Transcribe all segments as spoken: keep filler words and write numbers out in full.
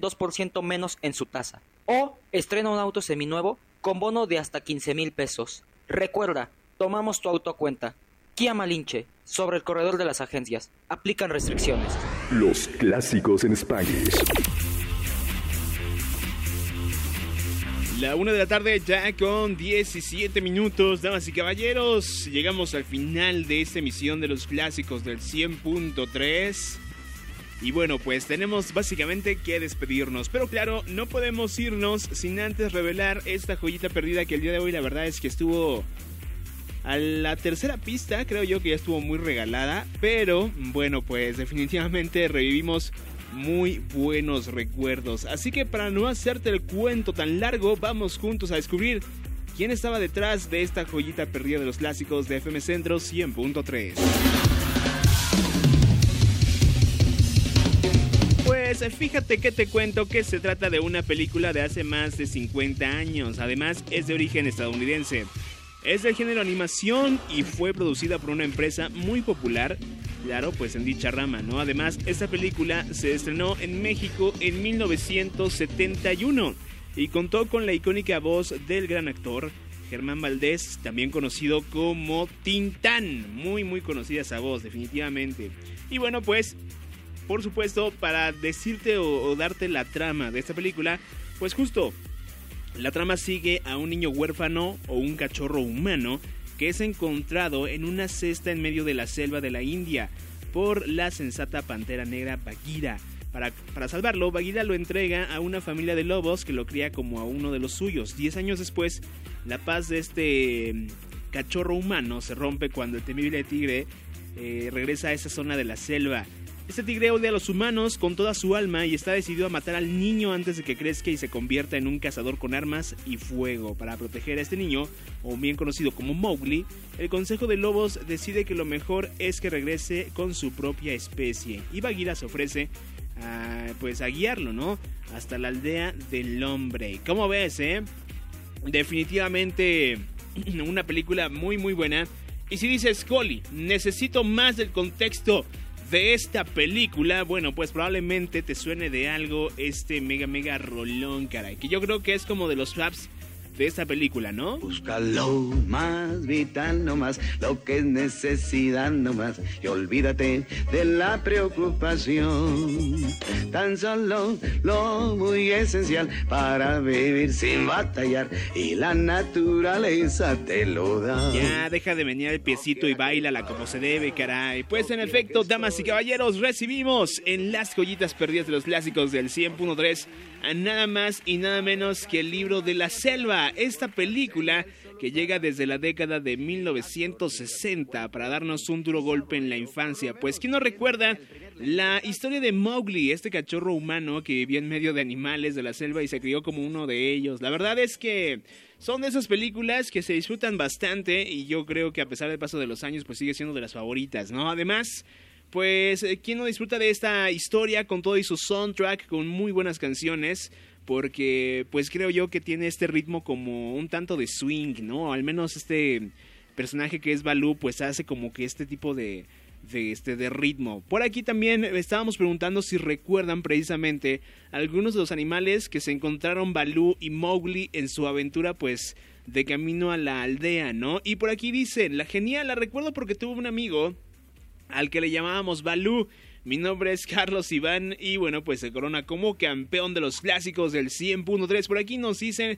dos por ciento menos en su tasa. O estrena un auto seminuevo con bono de hasta quince mil pesos. Recuerda, tomamos tu auto a cuenta. Kia Malinche, sobre el corredor de las agencias. Aplican restricciones. Los clásicos en Spanglish. La una de la tarde ya con diecisiete minutos, damas y caballeros. Llegamos al final de esta emisión de los clásicos del cien punto tres. Y bueno, pues tenemos básicamente que despedirnos. Pero claro, no podemos irnos sin antes revelar esta joyita perdida que el día de hoy la verdad es que estuvo a la tercera pista. Creo yo que ya estuvo muy regalada. Pero bueno, pues definitivamente revivimos muy buenos recuerdos. Así que para no hacerte el cuento tan largo, vamos juntos a descubrir quién estaba detrás de esta joyita perdida de los clásicos de F M Centro cien punto tres. Pues fíjate que te cuento que se trata de una película de hace más de cincuenta años. Además es de origen estadounidense. Es del género animación y fue producida por una empresa muy popular, claro, pues en dicha rama, ¿no? Además, esta película se estrenó en México en mil novecientos setenta y uno y contó con la icónica voz del gran actor Germán Valdés, también conocido como Tintán. Muy, muy conocida esa voz, definitivamente. Y bueno, pues, por supuesto, para decirte o, o darte la trama de esta película, pues justo... La trama sigue a un niño huérfano o un cachorro humano que es encontrado en una cesta en medio de la selva de la India por la sensata pantera negra Bagheera. Para, para salvarlo, Bagheera lo entrega a una familia de lobos que lo cría como a uno de los suyos. Diez años después, la paz de este cachorro humano se rompe cuando el temible tigre eh, regresa a esa zona de la selva. Este tigre odia a los humanos con toda su alma y está decidido a matar al niño antes de que crezca y se convierta en un cazador con armas y fuego. Para proteger a este niño, o bien conocido como Mowgli, el Consejo de Lobos decide que lo mejor es que regrese con su propia especie. Y Bagheera se ofrece a, pues, a guiarlo, ¿no? Hasta la aldea del hombre. ¿Cómo ves, eh? Definitivamente una película muy muy buena. Y si dices, Coli, necesito más del contexto de esta película, bueno, pues probablemente te suene de algo este mega mega rolón, caray, que yo creo que es como de los flaps de esta película, ¿no? Busca lo más vital nomás, lo que es necesidad nomás, y olvídate de la preocupación. Tan solo lo muy esencial para vivir sin batallar, y la naturaleza te lo da. Ya, deja de menear el piecito y bailala como se debe, caray. Pues en efecto, damas y caballeros, recibimos en las joyitas perdidas de los clásicos del cien punto tres a nada más y nada menos que el Libro de la Selva. Esta película que llega desde la década de mil novecientos sesenta para darnos un duro golpe en la infancia. Pues ¿quién no recuerda la historia de Mowgli, este cachorro humano que vivía en medio de animales de la selva y se crió como uno de ellos? La verdad es que son de esas películas que se disfrutan bastante y yo creo que a pesar del paso de los años pues sigue siendo de las favoritas, ¿no? Además, pues ¿quién no disfruta de esta historia con todo y su soundtrack, con muy buenas canciones? Porque pues creo yo que tiene este ritmo como un tanto de swing, ¿no? Al menos este personaje que es Baloo pues hace como que este tipo de, de, este, de ritmo. Por aquí también estábamos preguntando si recuerdan precisamente algunos de los animales que se encontraron Baloo y Mowgli en su aventura pues de camino a la aldea, ¿no? Y por aquí dicen, la genial, la recuerdo porque tuve un amigo al que le llamábamos Baloo. Mi nombre es Carlos Iván y bueno, pues se corona como campeón de los clásicos del cien punto tres. Por aquí nos dicen,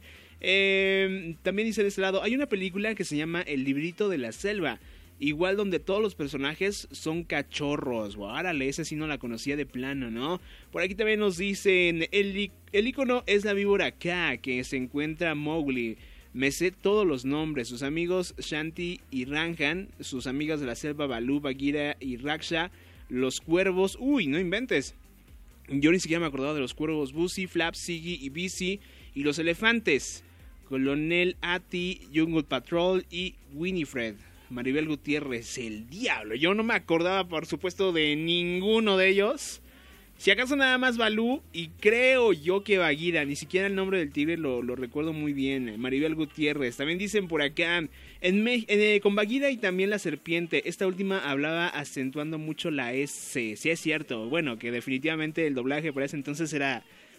eh, también dice de este lado, hay una película que se llama El Librito de la Selva, igual donde todos los personajes son cachorros. Órale, esa sí no la conocía de plano, ¿no? Por aquí también nos dicen, el, el icono es la víbora K, que se encuentra Mowgli. Me sé todos los nombres, sus amigos Shanti y Ranjan, sus amigas de la selva Baloo, Bagheera y Raksha, los cuervos, uy, no inventes, yo ni siquiera me acordaba de los cuervos Busi, Flap, Siggy y Busy, y los elefantes, Colonel Ati, Jungle Patrol y Winifred. Maribel Gutiérrez, el diablo, yo no me acordaba por supuesto de ninguno de ellos. Si acaso nada más Baloo y creo yo que Bagheera, ni siquiera el nombre del tigre lo, lo recuerdo muy bien. Maribel Gutiérrez, también dicen por acá, en Me- eh, con Bagheera y también la serpiente, esta última hablaba acentuando mucho la S, sí es cierto, bueno, que definitivamente el doblaje por ese entonces era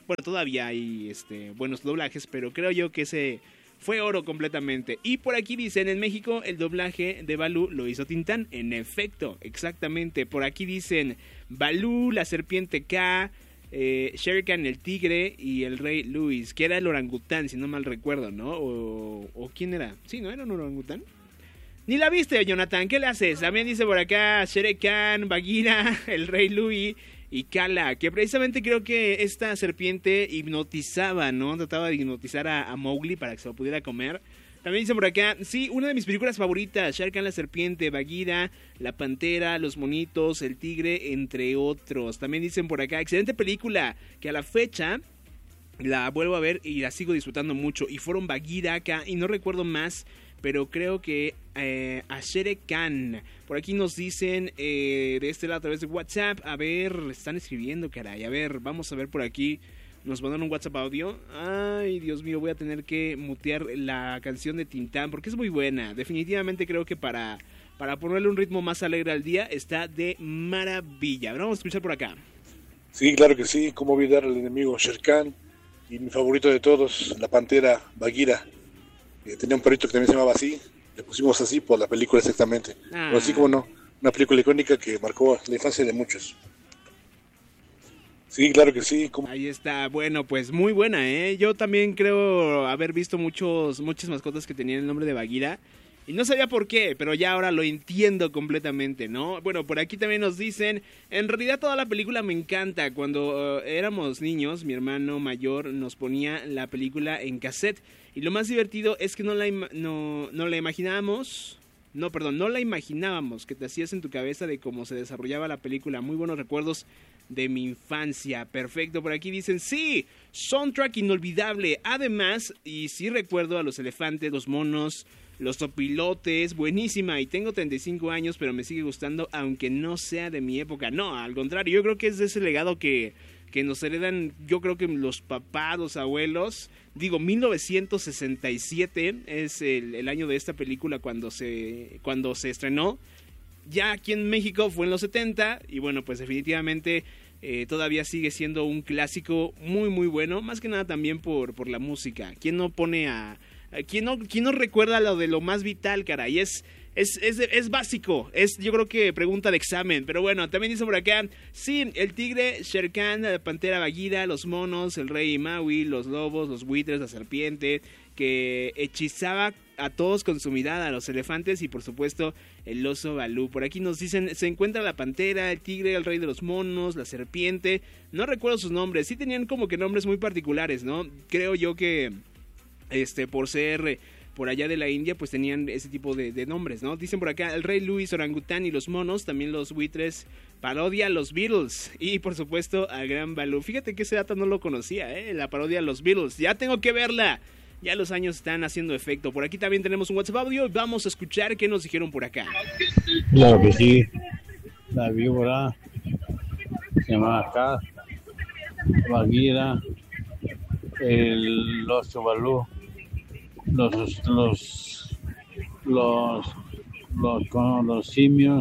bueno, todavía hay este, buenos doblajes, pero creo yo que ese fue oro completamente. Y por aquí dicen, en México el doblaje de Balú lo hizo Tintán. En efecto, exactamente. Por aquí dicen Balú, la serpiente K, eh, Shere Khan el tigre y el rey Luis, que era el orangután, si no mal recuerdo, ¿no? O, o ¿quién era? Sí, ¿no era un orangután? Ni la viste, Jonathan, ¿qué le haces? También dice por acá Shere Khan, Bagheera, el rey Louis y Kala, que precisamente creo que esta serpiente hipnotizaba, ¿no? Trataba de hipnotizar a, a Mowgli para que se lo pudiera comer. También dicen por acá, sí, una de mis películas favoritas, Shere Khan la serpiente, Bagheera, la pantera, los monitos, el tigre, entre otros. También dicen por acá, excelente película, que a la fecha la vuelvo a ver y la sigo disfrutando mucho. Y fueron Bagheera acá, y no recuerdo más, pero creo que eh, a Shere Khan. Por aquí nos dicen eh, de este lado a través de WhatsApp. A ver, están escribiendo, caray. A ver, vamos a ver por aquí. Nos mandaron un WhatsApp audio. Ay, Dios mío, voy a tener que mutear la canción de Tintán porque es muy buena. Definitivamente creo que para, para ponerle un ritmo más alegre al día está de maravilla. Vamos a escuchar por acá. Sí, claro que sí. Cómo olvidar al enemigo Shere Khan. Y mi favorito de todos, la pantera Bagheera. Eh, tenía un perrito que también se llamaba así. Le pusimos así por la película exactamente. Ah. Pero así como no, una película icónica que marcó la infancia de muchos. Sí, claro que sí. ¿Cómo? Ahí está, bueno, pues muy buena, ¿eh? Yo también creo haber visto muchos muchas mascotas que tenían el nombre de Bagheera. Y no sabía por qué, pero ya ahora lo entiendo completamente, ¿no? Bueno, por aquí también nos dicen, en realidad toda la película me encanta. Cuando uh, éramos niños, mi hermano mayor nos ponía la película en cassette. Y lo más divertido es que no la, ima- no, no la imaginábamos, no, perdón, no la imaginábamos, que te hacías en tu cabeza de cómo se desarrollaba la película. Muy buenos recuerdos de mi infancia. Perfecto, por aquí dicen, sí, soundtrack inolvidable. Además, y sí recuerdo a los elefantes, los monos, los topilotes, buenísima. Y tengo treinta y cinco años, pero me sigue gustando, aunque no sea de mi época. No, al contrario, yo creo que es de ese legado que... que nos heredan, yo creo que los papás, los abuelos. Digo, mil novecientos sesenta y siete es el, el año de esta película cuando se, cuando se estrenó. Ya aquí en México fue en los setenta y bueno, pues definitivamente eh, todavía sigue siendo un clásico muy muy bueno, más que nada también por, por la música. ¿Quién no pone a... a ¿quién no, quién no recuerda lo de lo más vital, caray? Es... Es, es, es básico, es yo creo que pregunta de examen, pero bueno, también dice por acá, sí, el tigre, Shere Khan, la pantera Bagheera, los monos, el rey Maui, los lobos, los buitres, la serpiente, que hechizaba a todos con su mirada, a los elefantes y por supuesto el oso Balú. Por aquí nos dicen, se encuentra la pantera, el tigre, el rey de los monos, la serpiente, no recuerdo sus nombres, sí tenían como que nombres muy particulares, ¿no? Creo yo que, este, por ser... por allá de la India, pues tenían ese tipo de, de nombres, ¿no? Dicen por acá, el rey Luis, orangután y los monos, también los buitres, parodia a los Beatles, y por supuesto al gran Balú. Fíjate que ese dato no lo conocía, ¿eh? La parodia a los Beatles, ya tengo que verla, ya los años están haciendo efecto. Por aquí también tenemos un WhatsApp audio, vamos a escuchar qué nos dijeron por acá. Claro que sí, la víbora, se llamaba acá, Bagheera, el oso Balú. Los los los los con los simios,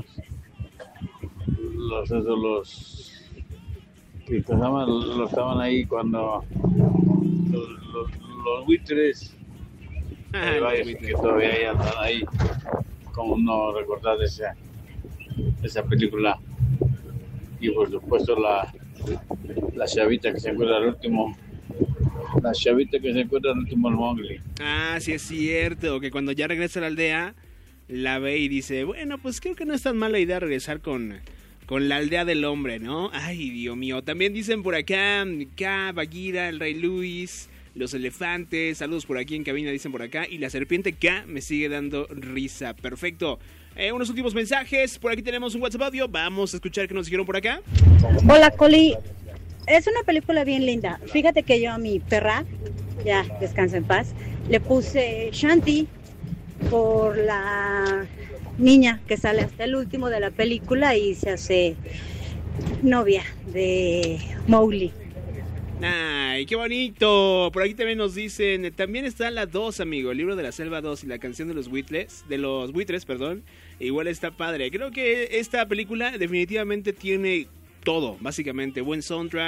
los esos los que estaban los estaban ahí cuando los los, los buitres, Ah, hay los varios buitres. que todavía ya están ahí. Como no recordar esa esa película. Y por supuesto la la chavita que se encuentra al último. La chavita que se encuentra en el último Mowgli. Ah, sí es cierto, que cuando ya regresa a la aldea, la ve y dice, bueno, pues creo que no es tan mala idea regresar con, con la aldea del hombre, ¿no? Ay, Dios mío. También dicen por acá, K, Bagheera, el rey Luis, los elefantes, saludos por aquí en cabina, dicen por acá, y la serpiente K me sigue dando risa. Perfecto. Eh, unos últimos mensajes, por aquí tenemos un WhatsApp audio, vamos a escuchar qué nos dijeron por acá. Hola, Coli. Es una película bien linda. Fíjate que yo a mi perra, ya descansa en paz, le puse Shanti por la niña que sale hasta el último de la película y se hace novia de Mowgli. Ay, qué bonito. Por aquí también nos dicen, también está la dos, amigo, el libro de la selva dos y la canción de los buitres, de los buitres, perdón. Igual está padre. Creo que esta película definitivamente tiene todo, básicamente, buen soundtrack,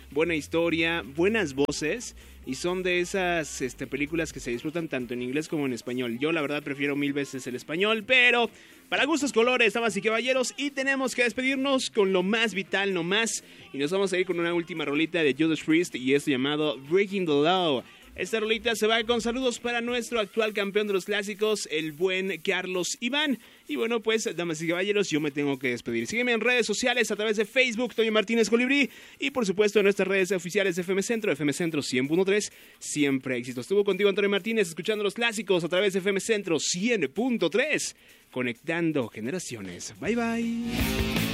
buena historia, buenas voces, y son de esas este, películas que se disfrutan tanto en inglés como en español. Yo la verdad prefiero mil veces el español, pero para gustos colores, damas y caballeros, y tenemos que despedirnos con lo más vital nomás, y nos vamos a ir con una última rolita de Judas Priest, y esto llamado Breaking the Law. Esta rolita se va con saludos para nuestro actual campeón de los clásicos, el buen Carlos Iván. Y bueno, pues, damas y caballeros, yo me tengo que despedir. Sígueme en redes sociales a través de Facebook, Toño Martínez Colibrí, y por supuesto en nuestras redes oficiales de F M Centro, F M Centro cien punto tres, siempre éxito. Estuvo contigo Antonio Martínez, escuchando los clásicos a través de F M Centro cien punto tres, conectando generaciones. Bye, bye.